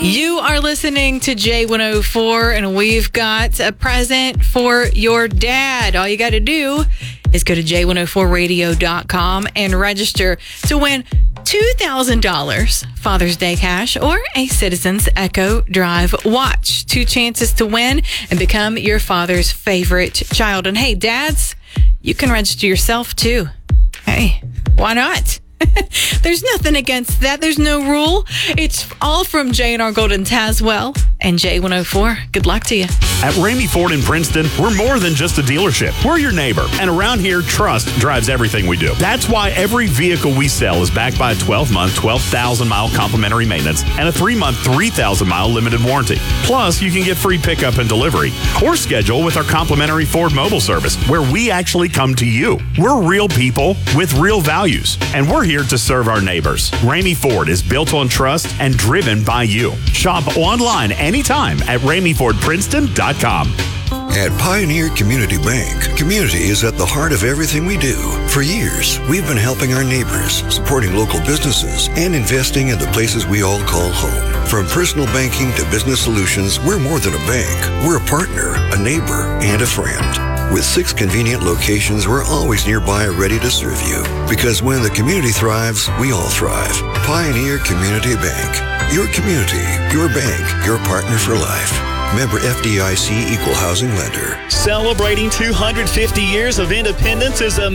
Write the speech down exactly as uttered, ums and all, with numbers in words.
You are listening to J one oh four, and we've got a present for your dad. All you got to do is go to j one oh four radio dot com and register to win two thousand dollars Father's Day cash or a Citizens Echo Drive watch. Two chances to win and become your father's favorite child. And hey, dads, you can register yourself too. Hey, why not? There's nothing against that. There's no rule. It's all from J and R Golden Tazewell and J one oh four. Good luck to you. At Ramey Ford in Princeton, we're more than just a dealership. We're your neighbor. And around here, trust drives everything we do. That's why every vehicle we sell is backed by a twelve-month, twelve thousand mile complimentary maintenance and a three-month, three thousand mile limited warranty. Plus, you can get free pickup and delivery or schedule with our complimentary Ford mobile service where we actually come to you. We're real people with real values, and we're here to serve our neighbors. Ramey Ford is built on trust and driven by you. Shop online anytime at ramey ford princeton dot com. At Pioneer Community Bank, community is at the heart of everything we do. For years, we've been helping our neighbors, supporting local businesses, and investing in the places we all call home. From personal banking to business solutions, we're more than a bank. We're a partner, a neighbor, and a friend. With six convenient locations, we're always nearby ready to serve you. Because when the community thrives, we all thrive. Pioneer Community Bank. Your community, your bank, your partner for life. Member F D I C Equal Housing Lender. Celebrating two hundred fifty years of independence is a